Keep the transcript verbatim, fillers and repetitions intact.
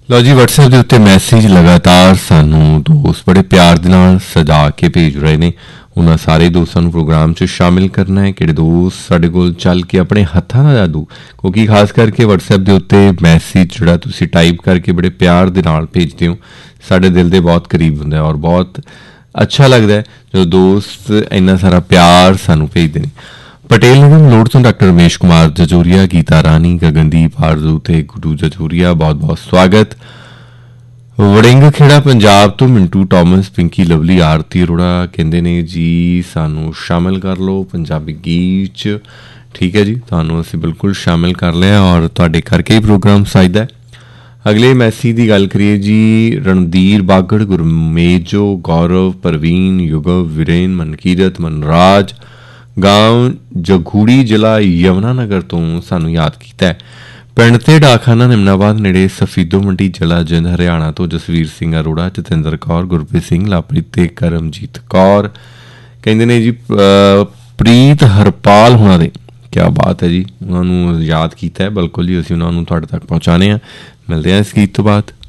ਲਓ ਜੀ, WhatsApp ਦੇ ਉੱਤੇ ਮੈਸੇਜ ਲਗਾਤਾਰ ਸਾਨੂੰ ਦੋਸਤ ਬੜੇ ਪਿਆਰ ਦੇ ਨਾਲ ਸਜਾ ਕੇ ਭੇਜ ਰਹੇ ਨੇ। ਉਹਨਾਂ ਸਾਰੇ ਦੋਸਤਾਂ ਨੂੰ ਪ੍ਰੋਗਰਾਮ 'ਚ ਸ਼ਾਮਿਲ ਕਰਨਾ ਹੈ। ਕਿਹੜੇ ਦੋਸਤ ਸਾਡੇ ਕੋਲ ਚੱਲ ਕੇ ਆਪਣੇ ਹੱਥਾਂ ਦਾ ਜਾਦੂ, ਕਿਉਂਕਿ ਖਾਸ ਕਰਕੇ WhatsApp ਦੇ ਉੱਤੇ ਮੈਸੇਜ ਜਿਹੜਾ ਤੁਸੀਂ ਟਾਈਪ ਕਰਕੇ ਬੜੇ ਪਿਆਰ ਦੇ ਨਾਲ ਭੇਜਦੇ ਹੋ, ਸਾਡੇ ਦਿਲ ਦੇ ਬਹੁਤ ਕਰੀਬ ਹੁੰਦਾ ਔਰ ਬਹੁਤ ਅੱਛਾ ਲੱਗਦਾ ਹੈ ਜਦੋਂ ਦੋਸਤ ਇੰਨਾ ਸਾਰਾ ਪਿਆਰ ਸਾਨੂੰ ਭੇਜਦੇ ਨੇ। ਪਟੇਲ ਨਗਰ ਮਲੋਟ ਤੋਂ ਡਾਕਟਰ ਰਮੇਸ਼ ਕੁਮਾਰ ਜਜੋਰੀਆ, ਗੀਤਾ ਰਾਣੀ, ਗਗਨਦੀਪ ਆਰਜ਼ੂ ਤੇ ਗੁੱਡੂ ਜਜੋਰੀਆ, ਬਹੁਤ ਬਹੁਤ ਸਵਾਗਤ। ਵੜਿੰਗ ਖੇੜਾ ਪੰਜਾਬ ਤੋਂ ਮਿੰਟੂ ਟੋਮਸ, ਪਿੰਕੀ ਲਵਲੀ, ਆਰਤੀ ਅਰੋੜਾ ਕਹਿੰਦੇ ਨੇ ਜੀ ਸਾਨੂੰ ਸ਼ਾਮਿਲ ਕਰ ਲਓ ਪੰਜਾਬੀ ਗੀਤ 'ਚ। ਠੀਕ ਹੈ ਜੀ, ਤੁਹਾਨੂੰ ਅਸੀਂ ਬਿਲਕੁਲ ਸ਼ਾਮਿਲ ਕਰ ਲਿਆ ਔਰ ਤੁਹਾਡੇ ਕਰਕੇ ਹੀ ਪ੍ਰੋਗਰਾਮ ਸਜਦਾ। ਅਗਲੇ ਮੈਸੇਜ ਦੀ ਗੱਲ ਕਰੀਏ ਜੀ, ਰਣਧੀਰ ਬਾਗੜ, ਗੁਰਮੇਜੋ, ਗੌਰਵ, ਪ੍ਰਵੀਨ, ਯੁਗਵ, ਵੀਰੇਨ, ਮਨਕੀਰਤ, ਮਨਰਾਜ, ਗਾਂਵ ਜਗੂੜੀ, ਜ਼ਿਲ੍ਹਾ ਯਮੁਨਾ ਨਗਰ ਤੋਂ ਸਾਨੂੰ ਯਾਦ ਕੀਤਾ ਹੈ। ਪਿੰਡ ਤੇ ਡਾਕਖਾਨਾ ਨਿਮਨਾਬਾਦ ਨੇੜੇ ਸਫੀਦੋ ਮੰਡੀ, ਜ਼ਿਲ੍ਹਾ ਜਿੰਦ, ਹਰਿਆਣਾ ਤੋਂ ਜਸਵੀਰ ਸਿੰਘ ਅਰੋੜਾ, ਜਤਿੰਦਰ ਕੌਰ, ਗੁਰਪ੍ਰੀਤ ਸਿੰਘ, ਲਾਪ੍ਰੀਤ ਤੇ ਕਰਮਜੀਤ ਕੌਰ ਕਹਿੰਦੇ ਨੇ ਜੀ ਪ੍ਰੀਤ ਹਰਪਾਲ ਹੋਣਾ ਦੇ। ਕਿਆ ਬਾਤ ਹੈ ਜੀ, ਉਹਨਾਂ ਨੂੰ ਯਾਦ ਕੀਤਾ ਹੈ। ਬਿਲਕੁਲ ਜੀ, ਅਸੀਂ ਉਹਨਾਂ ਨੂੰ ਤੁਹਾਡੇ ਤੱਕ ਪਹੁੰਚਾਉਂਦੇ ਹਾਂ। ਮਿਲਦੇ ਹਾਂ ਇਸ ਗੀਤ ਤੋਂ ਬਾਅਦ।